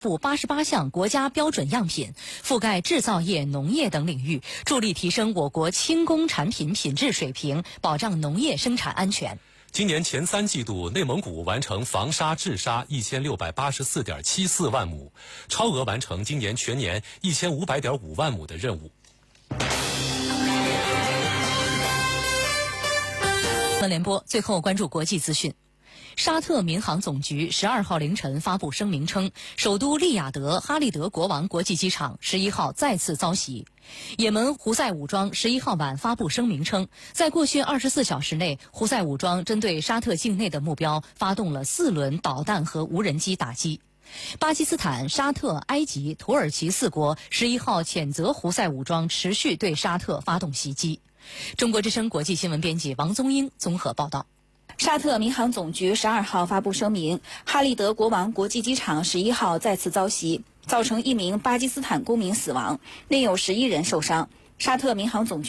布88项国家标准样品，覆盖制造业、农业等领域，助力提升我国轻工产品品质水平，保障农业生产安全。 今年前3季度，内蒙古完成防沙治沙1684.74万亩，超额完成今年全年1500.5万亩的任务。 新闻联播，最后关注国际资讯。沙特民航总局12号凌晨发布声明称，首都利雅得哈利德国王国际机场11号再次遭袭。也门胡塞武装11号晚发布声明称，在过去24小时内，胡塞武装针对沙特境内的目标发动了4轮导弹和无人机打击。巴基斯坦、沙特、埃及、土耳其4国11号谴责胡塞武装持续对沙特发动袭击。中国之声国际新闻编辑王宗英综合报道。 沙特民航总局12号发布声明，哈利德国王国际机场11号再次遭袭，造成1名巴基斯坦公民死亡，另有11人受伤。沙特民航总局